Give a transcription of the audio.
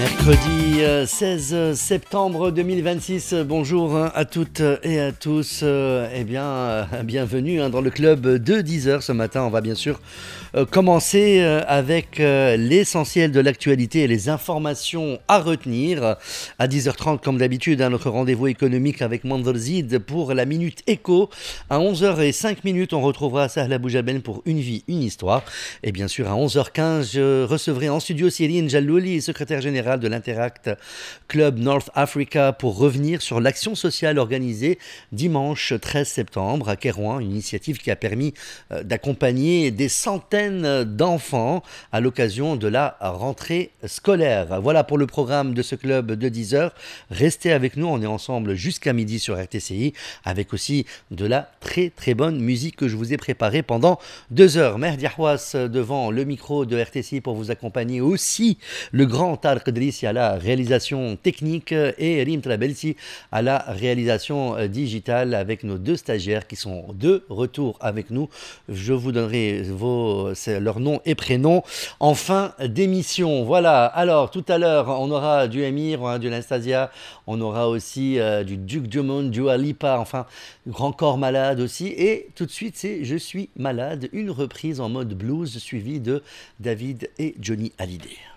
Mercredi 16 septembre 2026, bonjour à toutes et à tous. Bienvenue dans le club de 10h ce matin. On va bien sûr commencer avec l'essentiel de l'actualité et les informations à retenir. À 10h30, comme d'habitude, notre rendez-vous économique avec Mandorzid pour la Minute Éco. À 11h05, on retrouvera Sahla Boujaben pour Une vie, une histoire. Et bien sûr, à 11h15, je recevrai en studio Cyrine Jallouli, secrétaire générale de l'Interact Club North Africa, pour revenir sur l'action sociale organisée dimanche 13 septembre à Kérouan, une initiative qui a permis d'accompagner des centaines d'enfants à l'occasion de la rentrée scolaire. Voilà pour le programme de ce club de 10 heures. Restez avec nous, on est ensemble jusqu'à midi sur RTCI, avec aussi de la très très bonne musique que je vous ai préparée pendant 2 heures. Mehdi Ahwas devant le micro de RTCI pour vous accompagner, aussi le grand Tarek Drissi à la réalisation technique et Rim Trabelsi à la réalisation digitale, avec nos deux stagiaires qui sont de retour avec nous. Je vous donnerai leurs noms et prénoms en fin d'émission. Voilà, alors tout à l'heure on aura du Emir, on aura du Anastasia, on aura aussi du Duc Dumont, du Alipa, enfin Grand Corps Malade aussi. Et tout de suite c'est Je suis malade, une reprise en mode blues suivie de David et Johnny Hallyday.